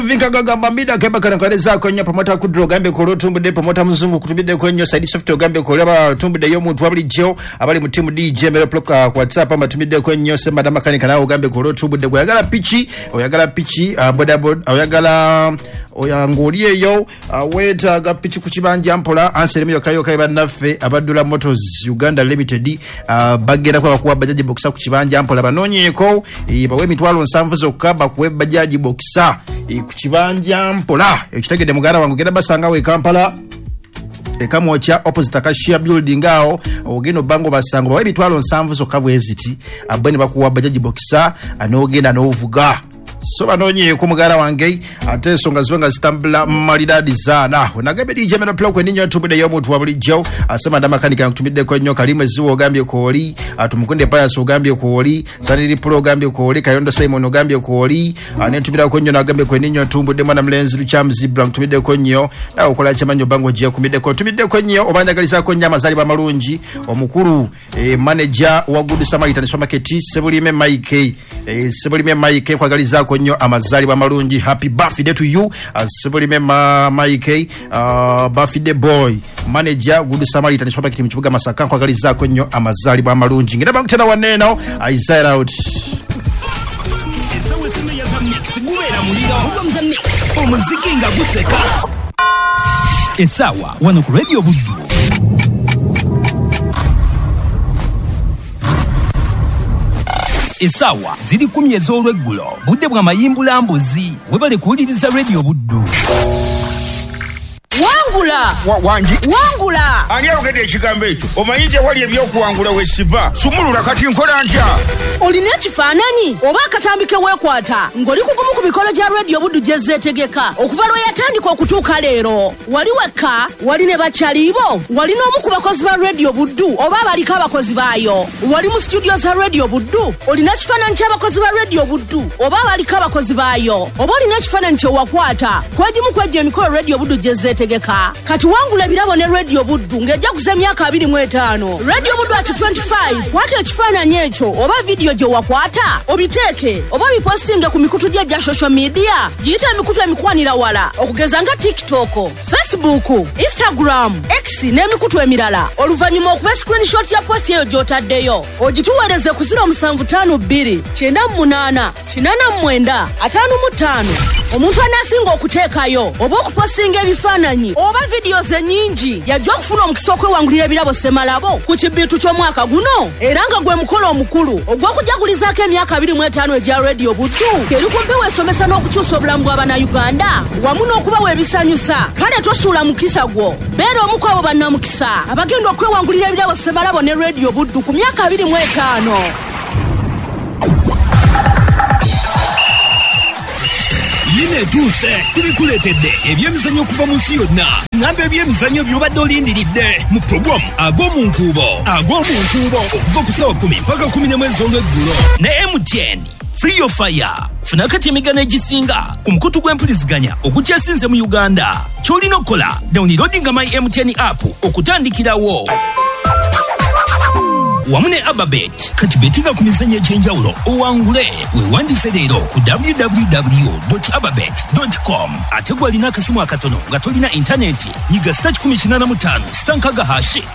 Vinka gamba mida keba kaneza kwenye promota kudro gambe kolo tumbude promota mzungu kutumide kwenye side software gambe kolo aba tumbude yo muntu abali jo abali mutimu DJ mero ploka kwa WhatsApp ama tumide kwenye sema dama kanika nawo gambe kolo tumbude oyagala pichi boda oyagala oyangoliye yo weta ga pichi kuchibanja ampola anselemiyo kayo kaiba nafe abadula Motors Uganda Limited bagera kwa kuwa bajaji boxa kuchibanja ampola banonyeko bawe mitwalo nsanvu zokaba kuwe bajaji boxa kuchibanja mpola ekitegede mugara wangu genda basanga we Kampala ekamwocha opposite akashia building ao ogeno bango basango bawe mitwalo nsanvu zokabwe eziti abene bakuwa bajaji boxa anogenda novuga so banonye ku mugara wange ate songa zwenga stambula malidadi zana nagabe DJ mero plok weninyo tumide yo mutu wabulijjo asema ndamakanika kutumide ko nyoka limwe ziwo gambye ko oli atumukunde paya so gambye ko oli saliri pro gambye ko oli kayondo Simon gambye ko oli ane tumida ko nyo nagabe ko ninyo tumbude mwana mlenzi luchamzi blank tumide ko nyo na okola chamanyo bango je kumide ko nyo obanja galisa ko nyama zali ba malunji omukuru manager wa Good Samaritan supermarket Sebulime Mike kwa galiza konyo amazali ba malunji. Happy birthday to you Sebulime Mike birthday boy manager Good Samaritan supermarket mchibuga Masaka kwa galiza konyo amazali ba malunji. Ngenda bakutana waneno Isaiah out omuziki nga guseka esawa wano ku Radio Buddu. Esawa ziri 10 ez'olweggulo budde bwa mayimbula mbuzi webale kuwuliriza Radio Buddu. Wangula ani alogedde ekigambo ekyo omanyije wali ebyokuwangula wesiva sumulula kati nkola ntya olina ekifaananyi oba akatambike weekwata ng'oli kugumu ku mikolo gya Radio Buddu gye zeetegeka okuva lwe yatandika okutuuka leero wali wekka wali ne bakyaliibo wali n'omu ku bakozi ba Radio Buddu oba abaliko abakozi baayo wali mu studio za Radio Buddu olina ekifaananyi ky'abakozi ba Radio Buddu oba abaliko abakozi baayo oba olina ekifaananyi kyewakwata kwegimu kwejja emikolo Radio Buddu gye zeetegeka kati wangula birabo ne Radio Buddu ng'ejja kuza emyaka 25 Radio Buddu at 25 kwata ekifaananyi ekyo oba video gye wakwata obiteeke oba bipostinge ku mikutu gya social media giyita emikutu emikwanira wala okugeza nga TikTok, Facebook, Instagram, X n'emikutu emirala oluvannyuma okuba screenshot ya post eyo gy'otaddeyo ogituweereze ku 0752 98 89 55 omuntu anasinga okuteekayo oba okupostinga ebifaananyi oba videos ennyingi yajja okufuna omukisa okwewangulira ebirabo Semalabo ku kibitu ky'omwaka guno era nga gwe mukolo omukulu ogw'okujagulizaako emyaka 25 egya Radio Buddu eri kumpi weesomesa n'okukyusa obulamu bw'Abannayuganda wamu n'okubawa ebisanyusa kale tosuula mukisa gwo beera omu ku abo bannamukisa abagenda okwewangulira ebirabo Semalabo ne Radio Buddu ku myaka 25. Yine tuse tubikuletedde ebyemizannyo okuva mu nsi yonna ng'ambe ebyemizannyo by'obadde olindiridde mu programu ag'omunkuubo okuva ku ssaawa 10 mpaka 11 ez'olweggulo ne MTN Free Your Fire. Funa kati emigano egisinga ku mukutu gw'empuliziganya ogukyasinze mu Uganda. Ky'olina okukola downloadinga my MTN app okutandikirawo wamu ne Ababet kati betinga ku mizannyo egy'enjawulo owangule weewandise leero ku www.ababet.com ate gw'alina akasimu akatono nga tolina intaneti nyiga *85 *hash